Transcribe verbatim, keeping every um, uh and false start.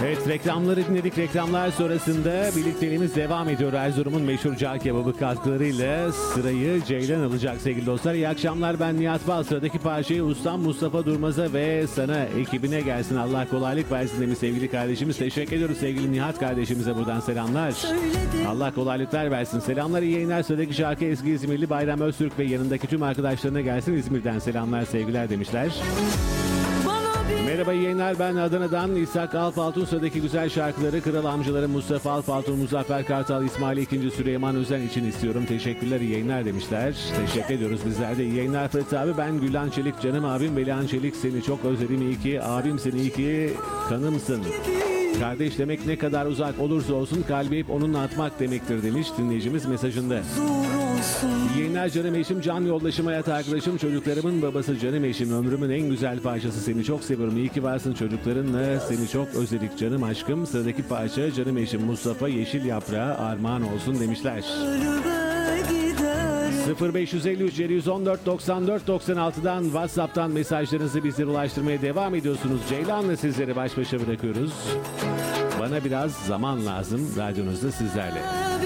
Evet, reklamları dinledik. Reklamlar sonrasında birlikteliğimiz devam ediyor. Erzurum'un meşhur cağ kebabı katkılarıyla sırayı Ceylan alacak sevgili dostlar. İyi akşamlar, ben Nihat Bal. Sıradaki parçayı ustam Mustafa Durmaz'a ve sana, ekibine gelsin. Allah kolaylık versin demiş sevgili kardeşimiz. Teşekkür ediyoruz sevgili Nihat kardeşimize, buradan selamlar. Allah kolaylıklar versin. Selamlar, iyi yayınlar. Sıradaki şarkı eski İzmirli Bayram Öztürk ve yanındaki tüm arkadaşlarına gelsin. İzmir'den selamlar, sevgiler demişler. Merhaba, iyi yayınlar. Ben Adana'dan İshak Alpaltun. Sıradaki güzel şarkıları kral amcaları Mustafa Alpaltun, Muzaffer Kartal, İsmail ikinci. Süleyman Özen için istiyorum. Teşekkürler, iyi yayınlar demişler. Teşekkür ediyoruz bizler de. İyi yayınlar Fırat abi. Ben Gülan Çelik, canım abim Velihan Çelik. Seni çok özledim, iyi ki. Abim seni, iyi ki kanımsın. Kardeş demek ne kadar uzak olursa olsun kalbi hep onunla atmak demektir demiş dinleyicimiz mesajında. İyi yayınlar canım eşim, can yoldaşım, hayat arkadaşım, çocuklarımın babası, canım eşim, ömrümün en güzel parçası, seni çok seviyorum, iyi ki varsın, çocuklarınla seni çok özledik canım aşkım. Sıradaki parça canım eşim Mustafa Yeşil Yaprağı armağan olsun demişler. sıfır beş yüz elli üç yedi yüz on dört doksan dört doksan altıdan WhatsApp'tan mesajlarınızı bizlere ulaştırmaya devam ediyorsunuz. Ceylan'la sizleri baş başa bırakıyoruz. Bana biraz zaman lazım radyonuzda sizlerle.